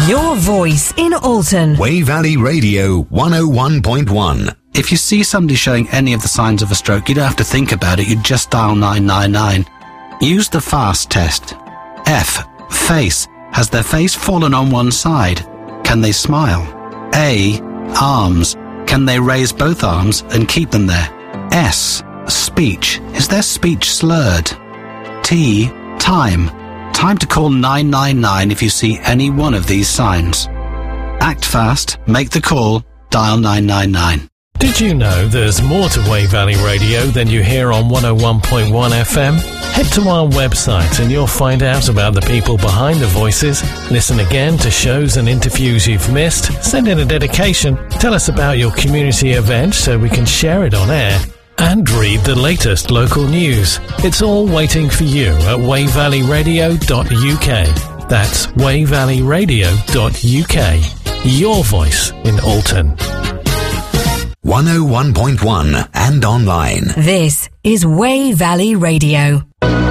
Your voice in Alton. Wey Valley Radio 101.1. If you see somebody showing any of the signs of a stroke, you don't have to think about it, you just dial 999. Use the FAST test. F. Face. Has their face fallen on one side? Can they smile? A. Arms. Can they raise both arms and keep them there? S. Speech. Is their speech slurred? T. Time. Time to call 999 if you see any one of these signs. Act fast, make the call, dial 999. Did you know there's more to Wey Valley Radio than you hear on 101.1 FM? Head to our website and you'll find out about the people behind the voices. Listen again to shows and interviews you've missed. Send in a dedication. Tell us about your community event so we can share it on air. And read the latest local news. It's all waiting for you at wayvalleyradio.uk. That's wayvalleyradio.uk. Your voice in Alton. 101.1 and online. This is Wey Valley Radio.